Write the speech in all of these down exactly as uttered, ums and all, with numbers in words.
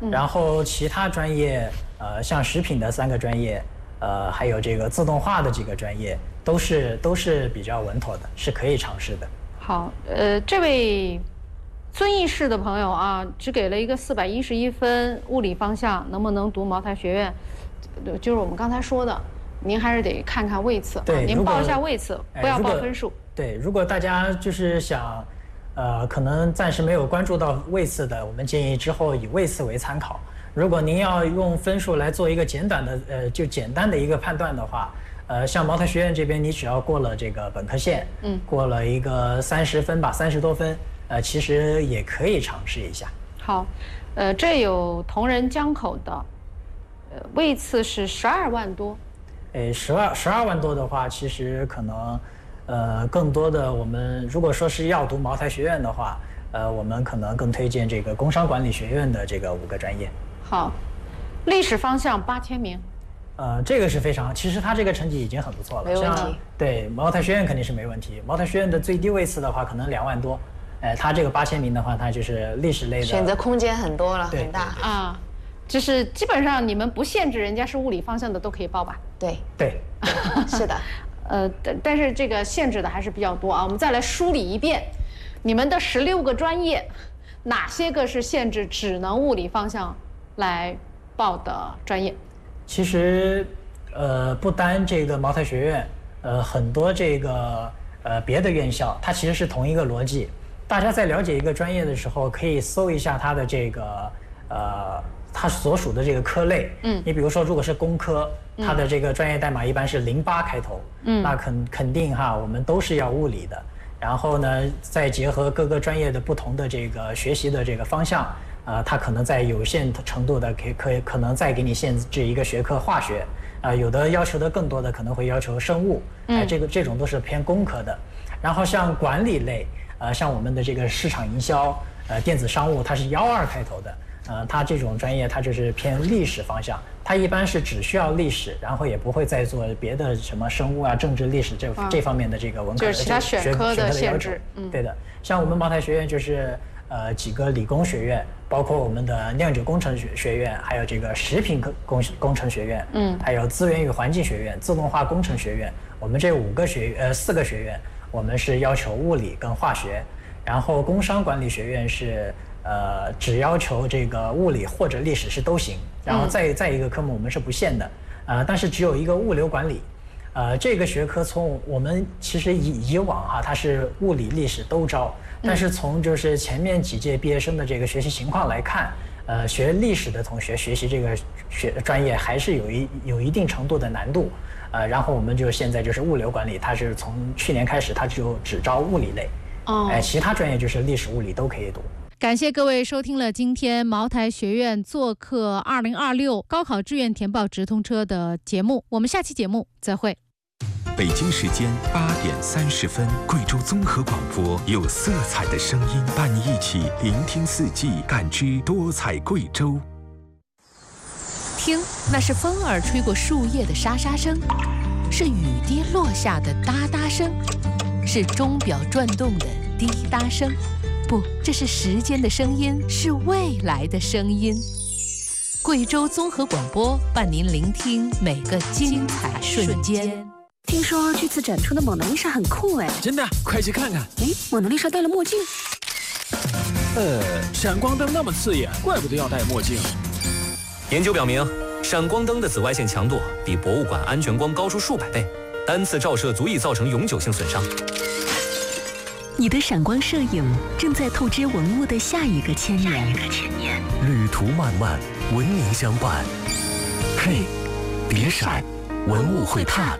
嗯、 然后其他专业，呃，像食品的三个专业，呃，还有这个自动化的几个专业，都是都是比较稳妥的，是可以尝试的。 好，呃，这位遵义市的朋友啊，只给了一个四百一十一分，物理方向能不能读茅台学院？就是我们刚才说的，您还是得看看位次啊，您报一下位次，不要报分数。 对，如果大家就是想，呃，可能暂时没有关注到位次的，我们建议之后以位次为参考。如果您要用分数来做一个简短的，呃，就简单的一个判断的话，呃，像茅台学院这边，你只要过了这个本科线，嗯，过了一个三十分吧，三十多分，呃，其实也可以尝试一下。 好，呃，这有同仁江口的，呃，位次是十二万多。 诶，十二十二万多的话，其实可能，呃，更多的我们如果说是要读茅台学院的话，呃，我们可能更推荐这个工商管理学院的这个五个专业。 好，历史方向八千名。 呃，这个是非常，其实他这个成绩已经很不错了， 没问题。 对，茅台学院肯定是没问题。茅台学院的最低位次的话，可能两万多，哎，他这个八千名的话，他就是历史类的， 选择空间很多了，很大啊。就是基本上你们不限制人家是物理方向的都可以报吧？ 对对， 是的。 呃，但但是这个限制的还是比较多啊。我们再来梳理一遍，你们的十六个专业，哪些个是限制只能物理方向来报的专业？ 其实，呃，不单这个茅台学院，呃，很多这个呃别的院校，它其实是同一个逻辑。大家在了解一个专业的时候，可以搜一下它的这个呃它所属的这个科类。嗯，你比如说，如果是工科，它的这个专业代码一般是零八开头。嗯，那肯肯定哈，我们都是要物理的。然后呢，再结合各个专业的不同的这个学习的这个方向。呃，它可能在有限程度的可以可以可能再给你限制一个学科化学，啊、呃，有的要求的更多的可能会要求生物，哎、呃，这个这种都是偏工科的。然后像管理类，呃，像我们的这个市场营销，呃，电子商务，它是幺二开头的，呃，它这种专业它就是偏历史方向，它一般是只需要历史，然后也不会再做别的什么生物啊、政治、历史这、啊、这方面的这个文科的就是其他选科的限制。 嗯，对的，像我们茅台学院就是呃几个理工学院。包括我们的酿酒工程学学院，还有这个食品工工程学院，嗯，还有资源与环境学院、自动化工程学院，我们这五个学呃四个学院，我们是要求物理跟化学，然后工商管理学院是呃只要求这个物理或者历史是都行，然后再再一个科目我们是不限的，呃，但是只有一个物流管理。呃，这个学科从我们其实以以往哈、啊，它是物理、历史都招，但是从就是前面几届毕业生的这个学习情况来看，呃，学历史的同学学习这个学专业还是有一有一定程度的难度，呃，然后我们就现在就是物流管理，它是从去年开始，它就只招物理类，哦，哎、呃，其他专业就是历史、物理都可以读。 感谢各位收听了今天茅台学院做客二零二六高考志愿填报直通车的节目，我们下期节目再会。 北京时间八点三十分，贵州综合广播有色彩的声音，伴你一起聆听四季，感知多彩贵州。 听，那是风儿吹过树叶的沙沙声，是雨滴落下的哒哒声，是钟表转动的滴答声。不，这是时间的声音，是未来的声音。贵州综合广播伴您聆听每个精彩瞬间。 听说这次展出的蒙娜丽莎很酷哎！ 真的，快去看看。 哎，蒙娜丽莎戴了墨镜。 呃，闪光灯那么刺眼，怪不得要戴墨镜。 研究表明，闪光灯的紫外线强度比博物馆安全光高出数百倍，单次照射足以造成永久性损伤。 你的闪光摄影正在透支文物的下一个千年。 旅途漫漫，文明相伴。嘿，别闪，文物会探。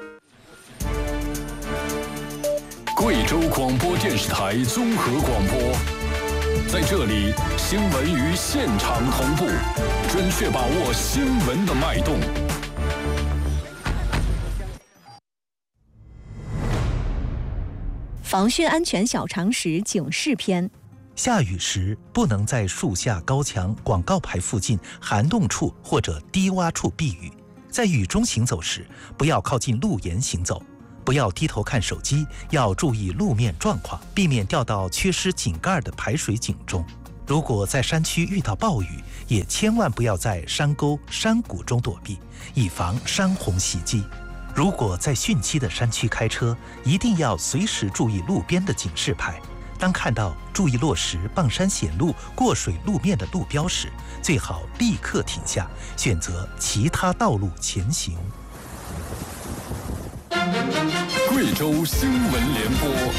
贵州广播电视台综合广播，在这里，新闻与现场同步，准确把握新闻的脉动。 防汛安全小常识警示篇： 下雨时不能在树下、高墙、广告牌附近、涵洞处或者低洼处避雨。在雨中行走时，不要靠近路沿行走。不要低头看手机，要注意路面状况，避免掉到缺失井盖的排水井中。 如果在山区遇到暴雨，也千万不要在山沟、山谷中躲避，以防山洪袭击。如果在汛期的山区开车，一定要随时注意路边的警示牌。当看到注意落石、傍山险路、过水路面的路标时，最好立刻停下，选择其他道路前行。 贵州新闻联播。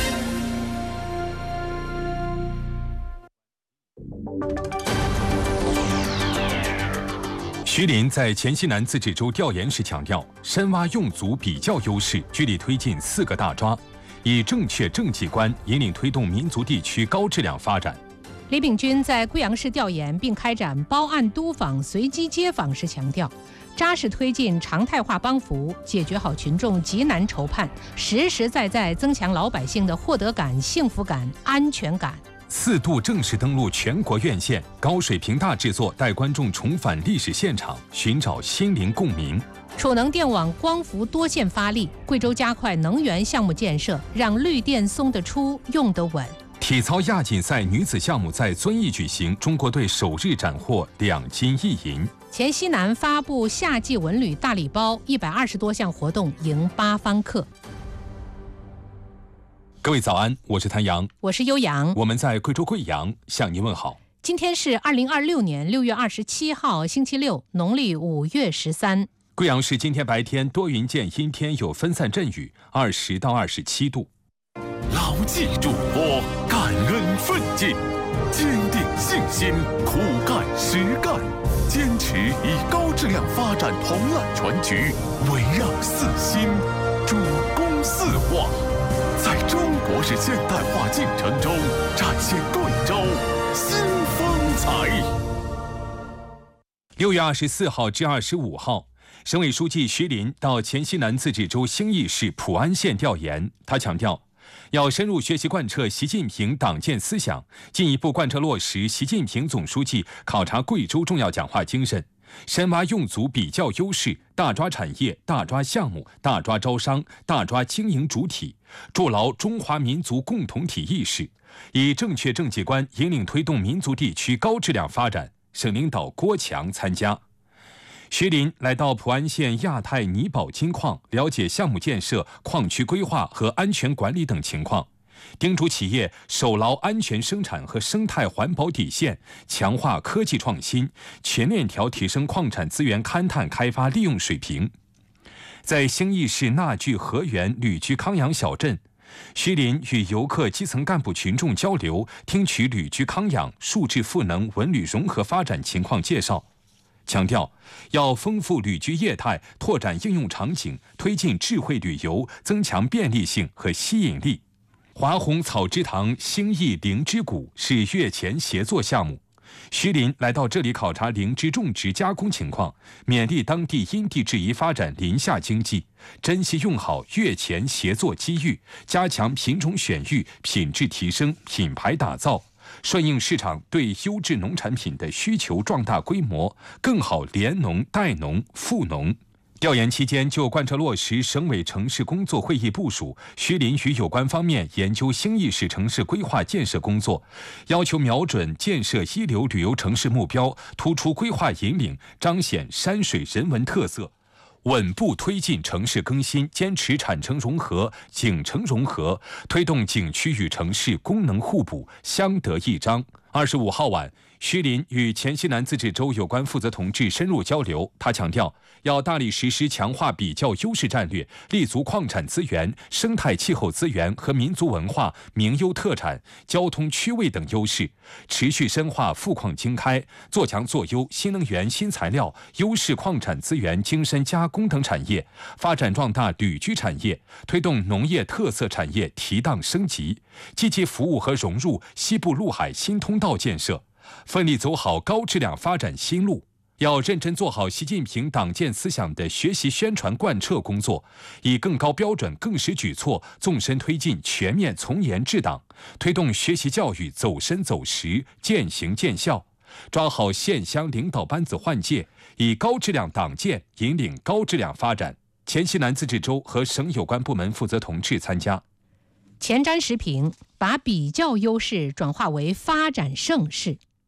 徐林在黔西南自治州调研时强调，深挖用足比较优势，据力推进四个大抓，以正确政绩观引领推动民族地区高质量发展。 李秉钧在贵阳市调研并开展包案督访、随机接访时强调，扎实推进常态化帮扶，解决好群众急难愁盼，实实在在增强老百姓的获得感、幸福感、安全感。 四度正式登陆全国院线，高水平大制作带观众重返历史现场，寻找心灵共鸣。 储能电网光伏多线发力，贵州加快能源项目建设，让绿电松得出、用得稳。 体操亚锦赛女子项目在遵义举行，中国队首日斩获两金一银。 黔西南发布夏季文旅大礼包，一百二十多项活动迎八方客。 各位早安，我是谭阳， 我是悠扬， 我们在贵州贵阳向您问好。 今天是二零二六年六月二十七号，星期六，农历五月十三。 贵阳市今天白天多云见阴天，有分散阵雨，二十到二十七度。 牢记嘱托，感恩奋进，坚定信心，苦干实干，坚持以高质量发展统揽全局，围绕四新，主攻四化，在中国式现代化进程中展现贵州新风采。 六月二十四号至二十五号，省委书记徐林到黔西南自治州兴义市普安县调研，他强调，要深入学习贯彻习近平党建思想，进一步贯彻落实习近平总书记考察贵州重要讲话精神，深挖用足比较优势，大抓产业、大抓项目、大抓招商、大抓经营主体，筑牢中华民族共同体意识，以正确政绩观引领推动民族地区高质量发展。省领导郭强参加。徐林来到普安县亚太泥宝金矿，了解项目建设、矿区规划和安全管理等情况，叮嘱企业守牢安全生产和生态环保底线，强化科技创新，全链条提升矿产资源勘探开发利用水平。在兴义市纳聚河源旅居康养小镇，徐林与游客、基层干部群众交流，听取旅居康养、数字赋能文旅融合发展情况介绍，强调要丰富旅居业态，拓展应用场景，推进智慧旅游，增强便利性和吸引力。华宏草之堂兴义灵芝谷是月前协作项目，徐林来到这里考察灵芝种植加工情况，勉励当地因地制宜发展林下经济，珍惜用好月前协作机遇，加强品种选育、品质提升、品牌打造，顺应市场对优质农产品的需求，壮大规模，更好联农、代农、富农。调研期间，就贯彻落实省委城市工作会议部署，徐林与有关方面研究兴义市城市规划建设工作，要求瞄准建设一流旅游城市目标，突出规划引领，彰显山水人文特色，稳步推进城市更新，坚持产城融合、景城融合，推动景区与城市功能互补、相得益彰。二十五号晚，徐林与黔西南自治州有关负责同志深入交流，他强调，要大力实施强化比较优势战略，立足矿产资源、生态气候资源和民族文化、名优特产、交通区位等优势，持续深化富矿精开，做强做优新能源、新材料、优势矿产资源精深加工等产业，发展壮大旅居产业，推动农业特色产业提档升级，积极服务和融入西部陆海新通道建设，奋力走好高质量发展新路。要认真做好习近平党建思想的学习宣传贯彻工作，以更高标准、更实举措，纵深推进全面从严治党，推动学习教育走深走实、见行见效，抓好县乡领导班子换届，以高质量党建引领高质量发展。黔西南自治州和省有关部门负责同志参加。前瞻时评把比较优势转化为发展盛世。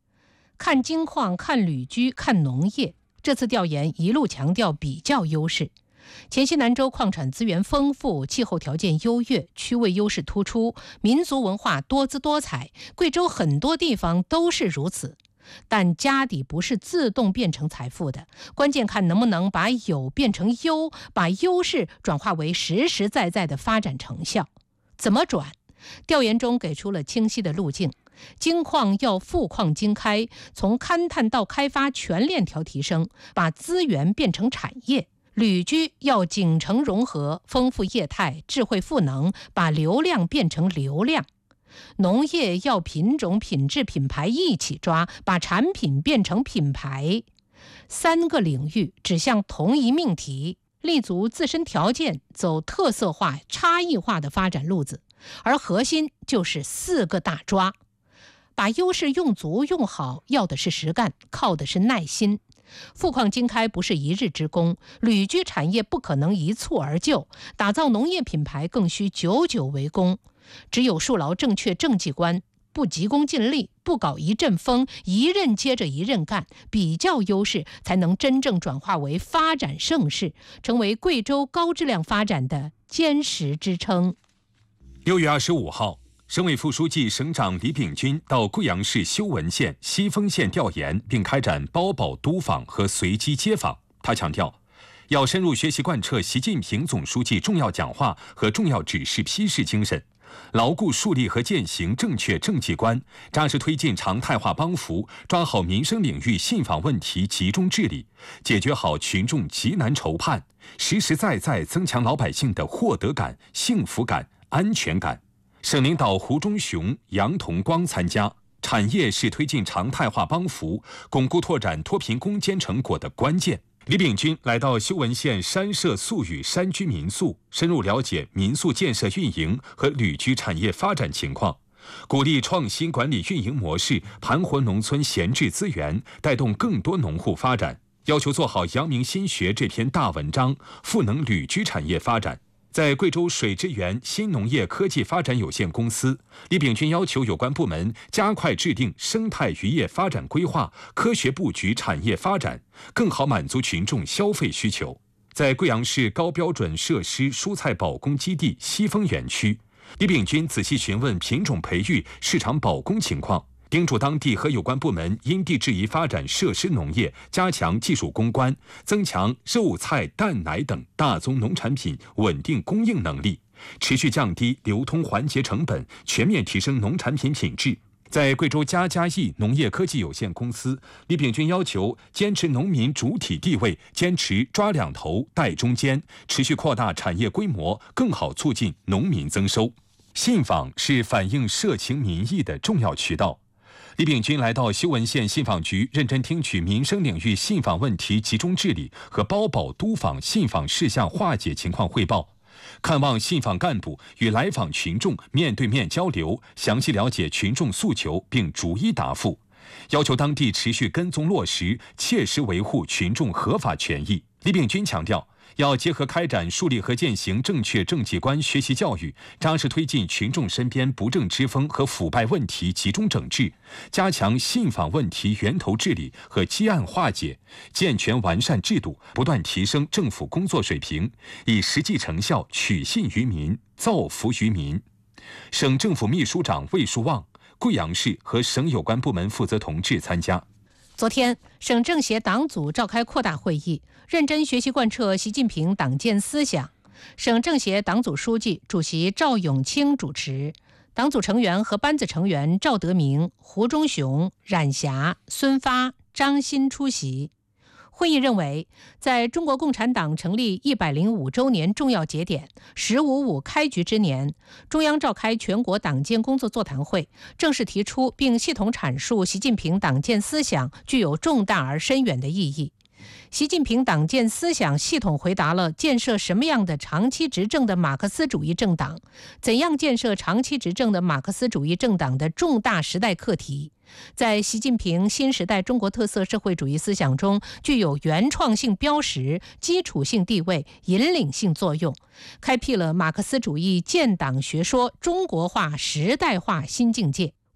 看金矿、看旅居、看农业，这次调研一路强调比较优势。黔西南州矿产资源丰富，气候条件优越，区位优势突出，民族文化多姿多彩，贵州很多地方都是如此。但家底不是自动变成财富的，关键看能不能把有变成优，把优势转化为实实在在的发展成效。怎么转？调研中给出了清晰的路径。金矿要富矿精开，从勘探到开发全链条提升，把资源变成产业。旅居要景城融合，丰富业态，智慧赋能，把流量变成流量。农业要品种、品质、品牌一起抓，把产品变成品牌。三个领域指向同一命题，立足自身条件，走特色化、差异化的发展路子。而核心就是四个大抓，把优势用足用好，要的是实干，靠的是耐心。富矿精开不是一日之功，旅居产业不可能一蹴而就，打造农业品牌更需久久为功。只有树牢正确政绩观，不急功近利，不搞一阵风，一任接着一任干，比较优势才能真正转化为发展盛世，成为贵州高质量发展的坚实支撑。 六月二十五号，省委副书记、省长李炳军到贵阳市修文县、西丰县调研，并开展包保督访和随机接访。他强调，要深入学习贯彻习近平总书记重要讲话和重要指示批示精神，牢固树立和践行正确政绩观，扎实推进常态化帮扶，抓好民生领域信访问题集中治理，解决好群众急难愁盼，实实在在增强老百姓的获得感、幸福感、安全感。省领导胡忠雄、杨同光参加。产业是推进常态化帮扶、巩固拓展脱贫攻坚成果的关键。李炳军来到修文县山社宿语山居民宿，深入了解民宿建设运营和旅居产业发展情况，鼓励创新管理运营模式，盘活农村闲置资源，带动更多农户发展。要求做好阳明心学这篇大文章，赋能旅居产业发展。在贵州水资源新农业科技发展有限公司，李炳军要求有关部门加快制定生态渔业发展规划，科学布局产业发展，更好满足群众消费需求。在贵阳市高标准设施蔬菜保供基地西丰园区，李炳军仔细询问品种培育、市场保供情况，叮嘱当地和有关部门因地制宜发展设施农业，加强技术攻关，增强肉菜蛋奶等大宗农产品稳定供应能力，持续降低流通环节成本，全面提升农产品品质。在贵州嘉嘉益农业科技有限公司，李炳军要求坚持农民主体地位，坚持抓两头带中间，持续扩大产业规模，更好促进农民增收。信访是反映社情民意的重要渠道。李炳军来到修文县信访局，认真听取民生领域信访问题集中治理和包保督访信访事项化解情况汇报，看望信访干部与来访群众面对面交流，详细了解群众诉求并逐一答复，要求当地持续跟踪落实，切实维护群众合法权益。李炳军强调，要结合开展树立和践行正确政绩观学习教育，扎实推进群众身边不正之风和腐败问题集中整治，加强信访问题源头治理和积案化解，健全完善制度，不断提升政府工作水平，以实际成效取信于民、造福于民。省政府秘书长魏树旺、贵阳市和省有关部门负责同志参加。 昨天，省政协党组召开扩大会议，认真学习贯彻习近平党建思想。省政协党组书记、主席赵永清主持，党组成员和班子成员赵德明、胡忠雄、冉霞、孙发、张欣出席。会议认为，在中国共产党成立一百零五周年重要节点“十五五”开局之年，中央召开全国党建工作座谈会，正式提出并系统阐述习近平党建思想具有重大而深远的意义。习近平党建思想系统回答了建设什么样的长期执政的马克思主义政党，怎样建设长期执政的马克思主义政党的重大时代课题，在习近平新时代中国特色社会主义思想中具有原创性标识、基础性地位、引领性作用，开辟了马克思主义建党学说中国化、时代化新境界。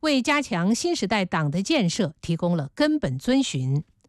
为加强新时代党的建设提供了根本遵循。